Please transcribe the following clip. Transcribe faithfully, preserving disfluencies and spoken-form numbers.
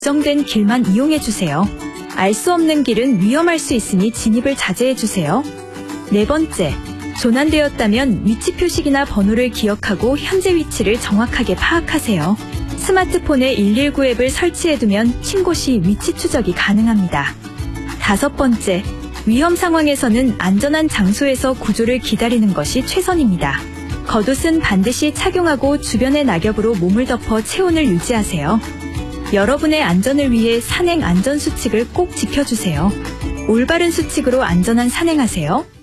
정된 길만 이용해주세요. 알 수 없는 길은 위험할 수 있으니 진입을 자제해주세요. 네 번째, 조난되었다면 위치 표식이나 번호를 기억하고 현재 위치를 정확하게 파악하세요. 스마트폰에 일일구 앱을 설치해두면 신고 시 위치 추적이 가능합니다. 다섯 번째, 위험 상황에서는 안전한 장소에서 구조를 기다리는 것이 최선입니다. 겉옷은 반드시 착용하고 주변의 낙엽으로 몸을 덮어 체온을 유지하세요. 여러분의 안전을 위해 산행 안전수칙을 꼭 지켜주세요. 올바른 수칙으로 안전한 산행하세요.